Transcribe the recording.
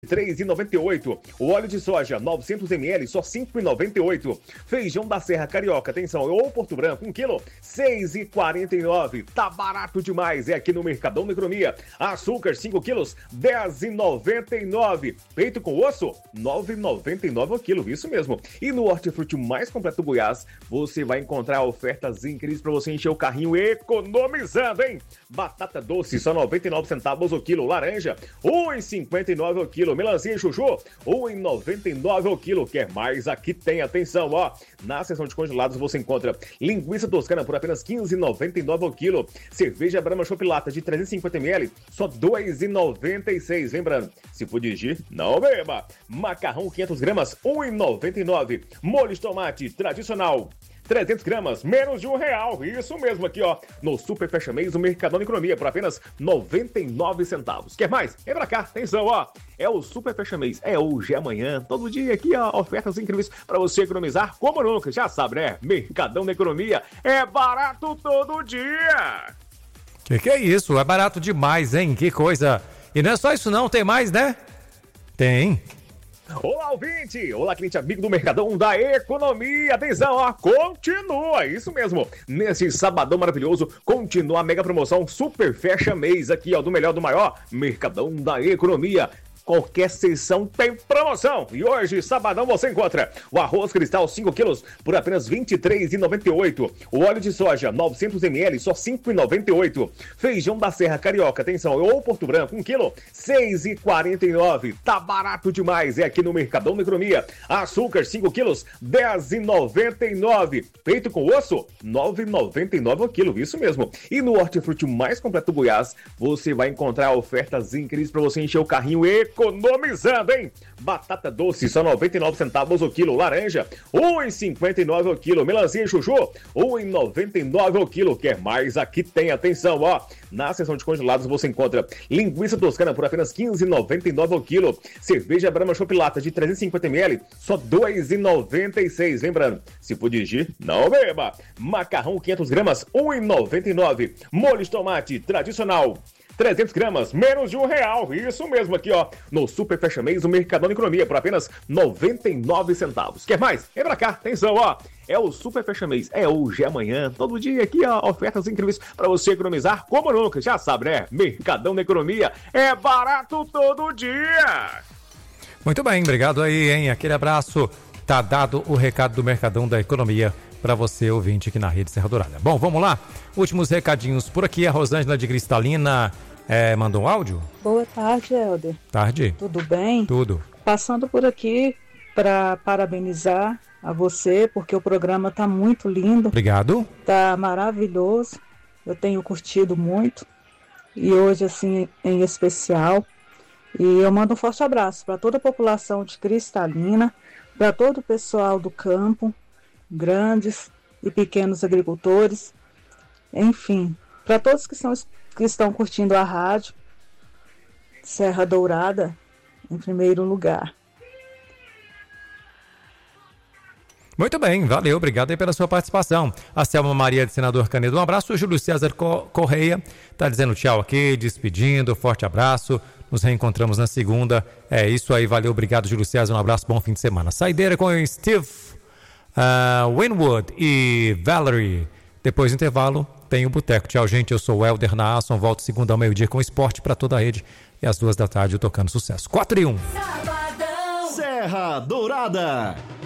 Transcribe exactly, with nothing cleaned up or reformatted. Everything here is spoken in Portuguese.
três reais e noventa e oito centavos. O óleo de soja, novecentos mililitros, só cinco reais e noventa e oito centavos. Feijão da Serra Carioca, atenção, ou Porto Branco, um quilo, seis reais e quarenta e nove centavos. Tá barato demais, é aqui no Mercadão da Economia. Açúcar, cinco quilos, dez reais e noventa e nove centavos. Peito com osso, nove reais e noventa e nove centavos ao quilo, isso mesmo. E no hortifruti mais completo do Goiás, você vai encontrar ofertas incríveis para você encher o carrinho economizando, hein? Batata doce, só noventa e nove centavos ao quilo. Laranja, um real e cinquenta e nove centavos ao quilo. Melancia e chuchu, um real e noventa e nove centavos ao quilo. Quer mais? Aqui tem, atenção, ó. Na seção de congelados você encontra linguiça toscana por apenas quinze reais e noventa e nove centavos ao quilo. Cerveja Brahma Chopp Lata de trezentos e cinquenta mililitros, só dois reais e noventa e seis centavos. Lembrando, se for dirigir, não beba. Macarrão quinhentas gramas, um real e noventa e nove centavos. Molho de tomate tradicional, trezentas gramas, menos de um real. Isso mesmo aqui, ó, no Super Fecha Mês do Mercadão da Economia, por apenas noventa e nove centavos. Quer mais? Vem pra cá, atenção, ó. É o Super Fecha Mês, é hoje, é amanhã, todo dia aqui, ó, ofertas incríveis pra você economizar como nunca. Já sabe, né? Mercadão da Economia é barato todo dia. Que que é isso? É barato demais, hein? Que coisa. E não é só isso não, tem mais, né? Tem. Olá, ouvinte! Olá, cliente amigo do Mercadão da Economia! Atenção, ó, continua! Isso mesmo! Nesse sabadão maravilhoso, continua a mega promoção Super Fecha Mês aqui, ó, do melhor do maior, Mercadão da Economia. Qualquer seção tem promoção. E hoje, sabadão, você encontra o arroz cristal cinco quilos por apenas vinte e três reais e noventa e oito centavos. O óleo de soja novecentos mililitros, só cinco reais e noventa e oito centavos. Feijão da Serra Carioca, atenção, ou Porto Branco, um quilo, seis reais e quarenta e nove centavos. Tá barato demais, é aqui no Mercadão da Economia. Açúcar, cinco quilos, dez reais e noventa e nove centavos. Peito com osso, nove reais e noventa e nove centavos ao quilo, isso mesmo. E no hortifruti mais completo do Goiás, você vai encontrar ofertas incríveis para você encher o carrinho e economizando, hein? Batata doce, só noventa e nove centavos ao quilo. Laranja, um real e cinquenta e nove centavos ao quilo. Melancia e chuchu, um real e noventa e nove centavos ao quilo. Quer mais? Aqui tem, atenção, ó. Na seção de congelados você encontra linguiça toscana por apenas quinze reais e noventa e nove centavos ao quilo. Cerveja Brahma Chopp Lata de trezentos e cinquenta mililitros, só dois reais e noventa e seis centavos. Lembrando, se for dirigir, não beba. Macarrão quinhentas gramas, um real e noventa e nove centavos. Molho de tomate tradicional, trezentas gramas, menos de um real. Isso mesmo aqui, ó, no Super Fecha Mês do Mercadão da Economia, por apenas noventa e nove centavos. Quer mais? Vem pra cá, atenção, ó. É o Super Fecha Mês, é hoje, é amanhã, todo dia aqui, ó, ofertas incríveis pra você economizar como nunca. Já sabe, né? Mercadão da Economia é barato todo dia. Muito bem, obrigado aí, hein? Aquele abraço. Tá dado o recado do Mercadão da Economia para você, ouvinte, aqui na Rede Serra Dourada. Bom, vamos lá. Últimos recadinhos por aqui. A Rosângela de Cristalina é, mandou um áudio? Boa tarde, Helder. Tarde. Tudo bem? Tudo. Passando por aqui para parabenizar a você, porque o programa está muito lindo. Obrigado. Está maravilhoso. Eu tenho curtido muito. E hoje, assim, em especial. E eu mando um forte abraço para toda a população de Cristalina, para todo o pessoal do campo, grandes e pequenos agricultores, enfim, para todos que, são, que estão curtindo a rádio, Serra Dourada, em primeiro lugar. Muito bem, valeu, obrigado aí pela sua participação. A Selma Maria de Senador Canedo, um abraço. O Júlio César Correia está dizendo tchau aqui, despedindo, forte abraço. Nos reencontramos na segunda. É isso aí, valeu, obrigado, Júlio César, um abraço, bom fim de semana. Saideira com o Steve uh, Winwood e Valerie. Depois do intervalo, tem o Boteco. Tchau, gente, eu sou o Helder Naasson, volto segunda ao meio-dia com esporte para toda a rede. E às duas da tarde eu tocando sucesso. quatro e um. Serra Dourada.